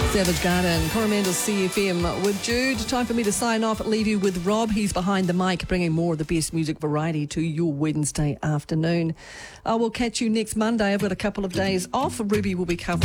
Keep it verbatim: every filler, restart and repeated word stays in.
Savage Garden, Coromandel C F M with Jude. Time for me to sign off, leave you with Rob. He's behind the mic, bringing more of the best music variety to your Wednesday afternoon. I will catch you next Monday. I've got a couple of days off. Ruby will be covering